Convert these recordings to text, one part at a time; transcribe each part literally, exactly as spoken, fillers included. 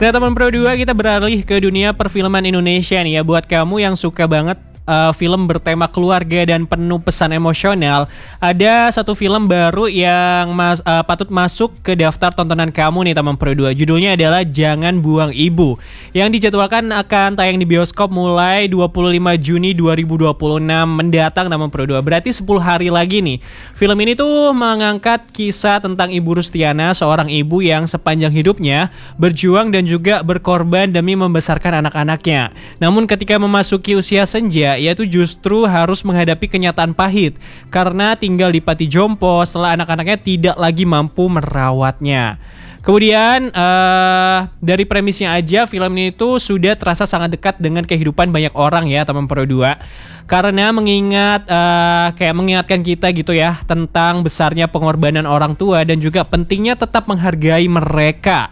Nah teman Pro dua, kita beralih ke dunia perfilman Indonesia nih ya. Buat kamu yang suka banget uh, film bertema keluarga dan penuh pesan emosional, ada satu film baru yang mas, uh, patut masuk ke daftar tontonan kamu nih teman Pro dua. Judulnya adalah Jangan Buang Ibu, yang dijadwalkan akan tayang di bioskop mulai dua puluh lima Juni dua ribu dua puluh enam mendatang teman Pro dua. Berarti sepuluh hari lagi nih. Film ini tuh mengangkat kisah tentang Ibu Rustiana, seorang ibu yang sepanjang hidupnya berjuang dan juga berkorban demi membesarkan anak-anaknya. Namun ketika memasuki usia senja, ia tuh justru harus menghadapi kenyataan pahit karena tinggal di panti jompo setelah anak-anaknya tidak lagi mampu merawatnya. Kemudian uh, dari premisnya aja film ini tuh sudah terasa sangat dekat dengan kehidupan banyak orang ya teman Pro dua. Karena mengingat uh, kayak mengingatkan kita gitu ya tentang besarnya pengorbanan orang tua dan juga pentingnya tetap menghargai mereka.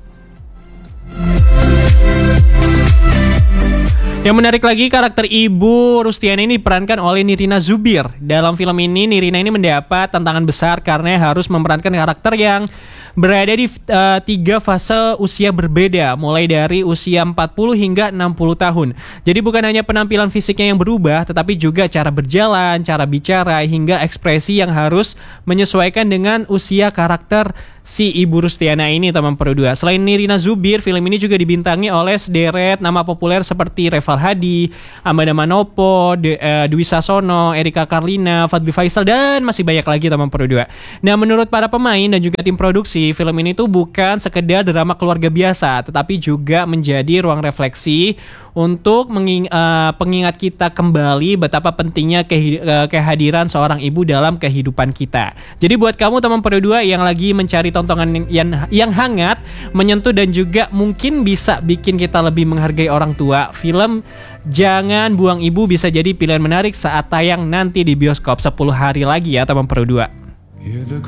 Yang menarik lagi, karakter Ibu Rustiana ini diperankan oleh Nirina Zubir. Dalam film ini, Nirina ini mendapat tantangan besar karena harus memerankan karakter yang berada di uh, tiga fase usia berbeda, mulai dari usia empat puluh hingga enam puluh tahun. Jadi bukan hanya penampilan fisiknya yang berubah, tetapi juga cara berjalan, cara bicara, hingga ekspresi yang harus menyesuaikan dengan usia karakter si Ibu Rustiana ini teman Pro dua. Selain Nirina Zubir, film ini juga dibintangi oleh sederet nama populer seperti Reval Hadi, Amanda Manopo, De, uh, Dwi Sasono, Erika Karlina, Fadli Faisal, dan masih banyak lagi teman Pro dua. Nah menurut para pemain dan juga tim produksi, film ini tuh bukan sekedar drama keluarga biasa, tetapi juga menjadi ruang refleksi untuk menging, uh, pengingat kita kembali betapa pentingnya ke, uh, kehadiran seorang ibu dalam kehidupan kita. Jadi buat kamu teman Pro dua yang lagi mencari tontonan yang, yang hangat, menyentuh dan juga mungkin bisa bikin kita lebih menghargai orang tua, film Jangan Buang Ibu bisa jadi pilihan menarik saat tayang nanti di bioskop sepuluh hari lagi ya teman Pro dua.